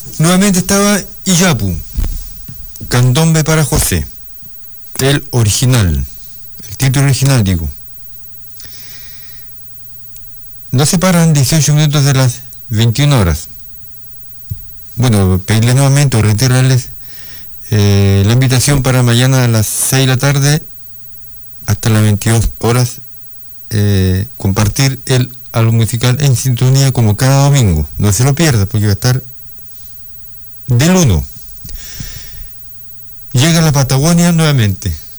Nuevamente estaba Iyapu, Candombe para José, el original, el título original digo. Nos separan 18 minutos de las 21 horas. Bueno, pedirles nuevamente o reiterarles la invitación para mañana a las 6 de la tarde hasta las 22 horas, compartir el álbum musical En Sintonía como cada domingo. No se lo pierda porque va a estar del 1. Llega a la Patagonia nuevamente.